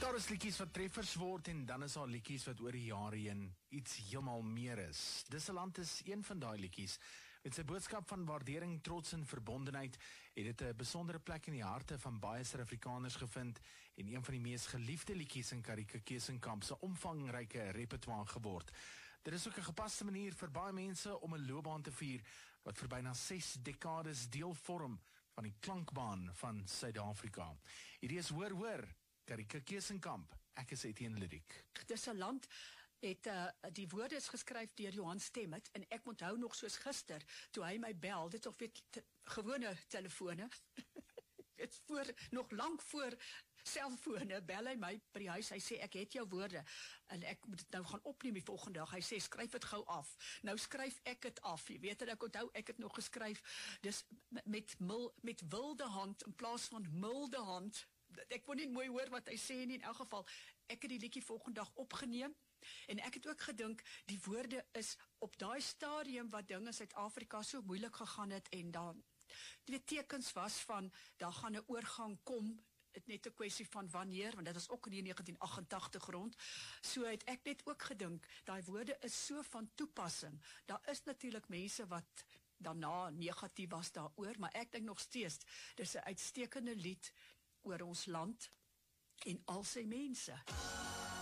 Daar is liedjies wat treffers word en dan is daar liedjies wat oor die jare heen iets heeltemal meer is. Dis 'n land is een van daai liedjies. Met sy boodskap van waardering, trots en verbondenheid het dit 'n besondere plek in die harte van baie Suid-Afrikaners gevind en een van die mees geliefde liedjies in Karika Keesenkamp se omvangryke repertoire geword. Dit is ook 'n gepaste manier vir baie mense om 'n loopbaan te vier wat vir byna 6 dekades deel vorm van die klankbaan van Suid-Afrika. Hierdie is hoor, Karika Keesenkamp. Ek is Etienne Lyric. Dis 'n land het die woorde is geskryf deur Johan Stemmet en ek onthou nog soos gister toe hy my bel, dit of weet gewone telefone. Dit nog lank voor selfone bel hy my by die huis, hy sê ek het jou woorde en ek moet dit nou gaan opneem die volgende dag. Hy sê skryf dit gou af. Nou skryf ek dit af. Jy weet ek onthou ek het nog geskryf dis met wilde hand in plaas van milde hand. Ek kon nie mooi hoor wat hy sê nie. In elk geval, ek het die liedjie volgende dag opgeneem en ek het ook gedink die woorde is op daai stadium wat dinge in Suid-Afrika so moeilik gegaan het en dan die tekens was van daar gaan 'n oorgang kom, dit net 'n kwessie van wanneer, want dit was ook in 1988 rond. So het ek net ook gedink daai woorde is so van toepassing. Daar is natuurlik mense wat daarna negatief was daaroor, maar ek dink nog steeds dis 'n uitstekende lied oor ons land en al sy mense.